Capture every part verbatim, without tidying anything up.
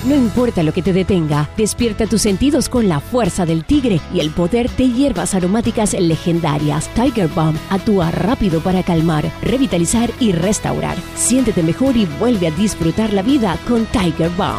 No importa lo que te detenga, despierta tus sentidos con la fuerza del tigre y el poder de hierbas aromáticas legendarias. Tiger Balm actúa rápido para calmar, revitalizar y restaurar. Siéntete mejor y vuelve a disfrutar la vida con Tiger Balm.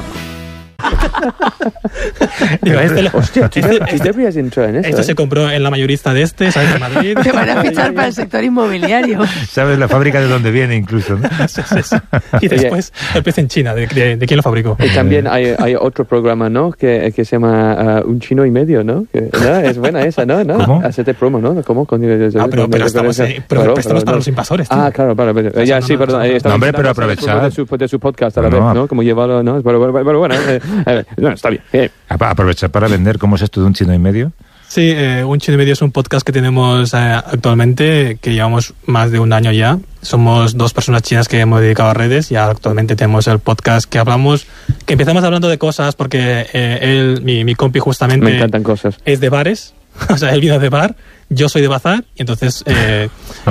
Digo, este lo, Hostia, tú este, te deberías entrar en esto. Esto ¿eh? se compró en la mayorista de este, ¿sabes? De Madrid. Te van a fichar para el sector inmobiliario. ¿Sabes la fábrica de dónde viene incluso, ¿no? Sí, sí, sí. Y después empieza en China, ¿de, de, de quién lo fabricó? Y también hay, hay otro programa, ¿no? Que, que se llama uh, Un Chino y Medio, ¿no? Que, ¿no? Es buena esa, ¿no? ¿no? ¿Cómo? Hacerte promo, ¿no? ¿Cómo? Con, Ah, pero, pero estamos, eh, pero, claro, pero estamos claro, para no. los invasores, tío. Ah, claro, vale, vale. Ya, no, sí, no, perdón. no, eh, no, hombre, pero estamos aprovechar. De su, de su podcast a la No, vez, ¿no? Como llevarlo, ¿no? Pero, pero, pero bueno, eh, eh, no, está bien. Eh. Aprovechar para vender, ¿cómo es esto de Un Chino y Medio? Sí, eh, Un Chino y Medio es un podcast que tenemos eh, actualmente, que llevamos más de un año ya. Somos dos personas chinas que hemos dedicado a redes y actualmente tenemos el podcast que hablamos, que empezamos hablando de cosas porque eh, él, mi, mi compi justamente... Me encantan cosas. Es de bares, o sea, él vino de bar, yo soy de bazar, y entonces eh,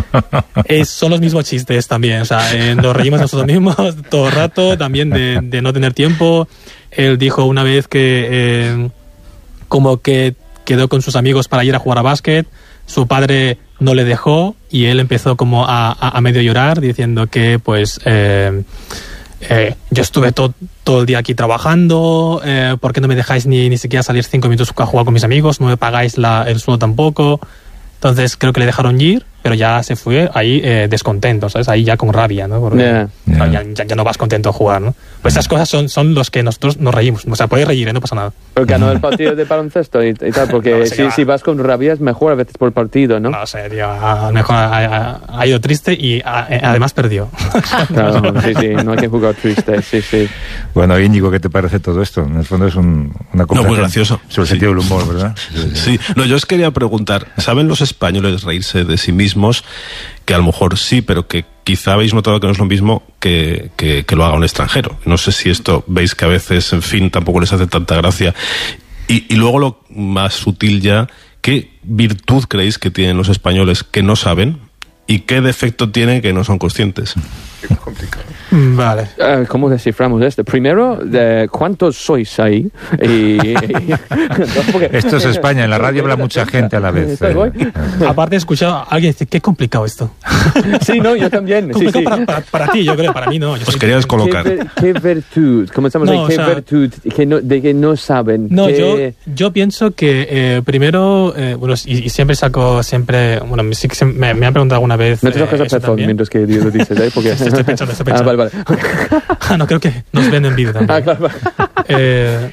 es, son los mismos chistes también, o sea, eh, nos reímos nosotros mismos todo el rato, también de, de no tener tiempo. Él dijo una vez que eh, como que quedó con sus amigos para ir a jugar a básquet, su padre no le dejó y él empezó como a, a, a medio llorar diciendo que pues eh, eh, yo estuve to, todo el día aquí trabajando, eh, ¿por qué no me dejáis ni, ni siquiera salir cinco minutos a jugar con mis amigos? No me pagáis la, el sueldo tampoco. Entonces creo que le dejaron ir, pero ya se fue ahí eh, descontento, ¿sabes? Ahí ya con rabia, ¿no? Porque Yeah. o sea, ya, ya, ya no vas contento a jugar, ¿no? Pues esas cosas son, son los que nosotros nos reímos. O sea, puedes reír, ¿eh? No pasa nada. Pero ganó el partido de baloncesto y, y tal, porque No, sí, si, va. si vas con rabia es mejor a veces por partido, ¿no? No sé, tío, a lo mejor ha, ha- ha ido triste y ha- eh, además perdió. Claro, sí, sí, no hay que jugar triste, sí, sí. Bueno, Íñigo, ¿qué te parece todo esto? En el fondo es un, una conversación muy gracioso. sobre el Sí. sentido del humor, ¿verdad? Sí, no, yo os quería preguntar, ¿saben los españoles reírse de sí mismos? Que a lo mejor sí, pero que quizá habéis notado que no es lo mismo que, que, que lo haga un extranjero. No sé si esto veis que a veces, en fin, tampoco les hace tanta gracia. Y, y luego lo más sutil ya, ¿qué virtud creéis que tienen los españoles que no saben? ¿Y qué defecto tienen que no son conscientes? Qué complicado. Vale. Uh, ¿Cómo desciframos esto? Primero, de ¿cuántos sois ahí? Y, y- porque- Esto es España, en la radio habla mucha gente a la vez. ¿Está guay? eh. Aparte he escuchado a alguien decir, qué complicado esto. Sí, no, yo también. Sí, Complicado sí. Para, para, para ti, yo creo, para mí no. Yo Os soy- quería ¿Qué, descolocar. ver- qué virtud? Comenzamos No, ahí. o ¿Qué sea- virtud que no, de que no saben? No, ¿Qué- yo, yo pienso que eh, primero, eh, bueno, y, y siempre saco, siempre, bueno, sí que se- me, me han preguntado alguna vez. No te toques eh, el eso pezón también. mientras que lo dices, ¿eh? Porque... Estoy pensando, estoy Ah, pensando. vale, vale. Ah, no, creo que nos ven en vídeo también. Ah, claro, vale. Eh,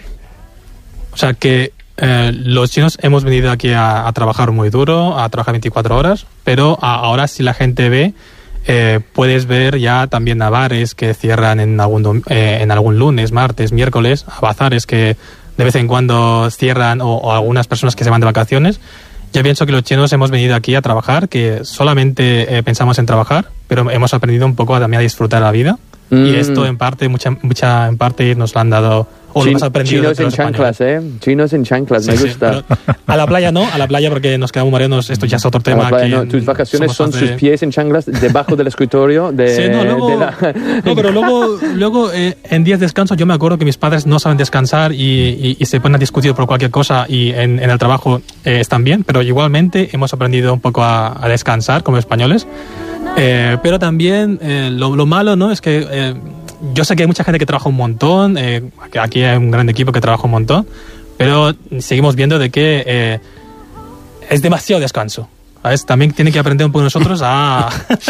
o sea que eh, los chinos hemos venido aquí a, a trabajar muy duro, a trabajar veinticuatro horas, pero a- ahora si la gente ve, eh, puedes ver ya también a bares que cierran en algún, dom- eh, en algún lunes, martes, miércoles, a bazares que de vez en cuando cierran o, o algunas personas que se van de vacaciones. Yo pienso que los chinos hemos venido aquí a trabajar, que solamente eh, pensamos en trabajar, pero hemos aprendido un poco también a disfrutar la vida. Mm. Y esto en parte, mucha, mucha en parte nos lo han dado, o lo Chin- hemos aprendido. Chinos de en los españoles. chanclas, ¿eh? Chinos en chanclas, Sí, me sí, gusta. pero a la playa no, a la playa porque nos quedamos morenos, esto ya es otro A tema. la playa, aquí no, en- tus vacaciones son somos sus de- pies en chanclas debajo del escritorio de, Sí, no, luego, de la... no, pero luego, luego eh, en días de descanso yo me acuerdo que mis padres no saben descansar y, y, y se ponen a discutir por cualquier cosa y en, en el trabajo eh, están bien, pero igualmente hemos aprendido un poco a, a descansar como españoles. Eh, pero también eh, lo, lo malo, ¿no? Es que eh, yo sé que hay mucha gente que trabaja un montón, eh, que aquí hay un gran equipo que trabaja un montón, pero seguimos viendo de que eh, es demasiado descanso. ¿Sabes? También tiene que aprender un poco nosotros a,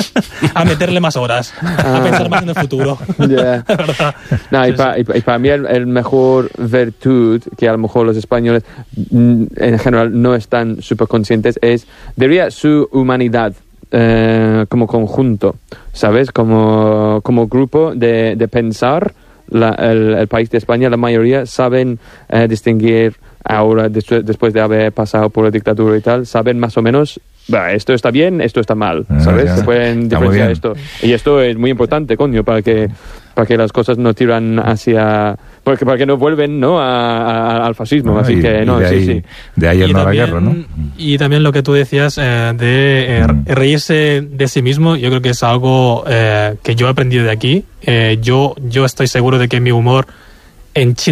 a meterle más horas, a pensar más en el futuro. Yeah. La verdad. No, y, Sí, pa- sí. y pa- y para mí el, el mejor virtud que a lo mejor los españoles mm, en general no están súper conscientes es, diría, su humanidad eh, como conjunto, ¿sabes? Como, como grupo de, de pensar. La, el, el país de España, la mayoría saben eh, distinguir ahora, des- después de haber pasado por la dictadura y tal, saben más o menos, bah, esto está bien, esto está mal, Ah, ¿sabes? ya. Se pueden Está muy diferenciar bien. esto. Y esto es muy importante, coño, para que para que las cosas no tiran hacia... Porque para que no vuelven, ¿no? A, a- al fascismo, Ah, así y- que, y no, de sí, ahí, sí. de ahí el Y no a la también- guerra, ¿no? Y también lo que tú decías eh, de eh, Mm. reírse de sí mismo, yo creo que es algo eh, que yo he aprendido de aquí. Eh, yo, yo estoy seguro de que mi humor en Chile